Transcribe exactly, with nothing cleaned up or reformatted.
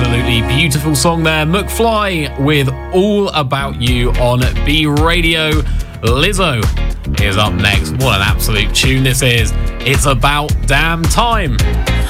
absolutely beautiful song there. McFly with All About You on B Radio. Lizzo is up next. What an absolute tune this is. It's About Damn Time.